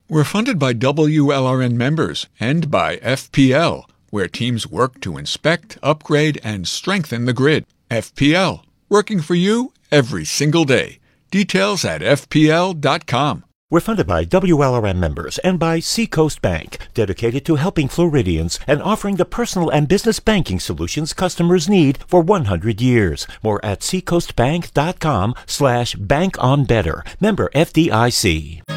We're funded by WLRN members and by FPL, where teams work to inspect, upgrade, and strengthen the grid. FPL, working for you every single day. Details at fpl.com. We're funded by WLRN members and by Seacoast Bank, dedicated to helping Floridians and offering the personal and business banking solutions customers need for 100 years. More at seacoastbank.com/bankonbetter. Member FDIC.